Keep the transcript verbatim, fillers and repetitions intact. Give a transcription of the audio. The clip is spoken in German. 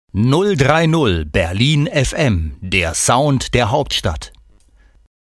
null drei null Berlin F M, der Sound der Hauptstadt.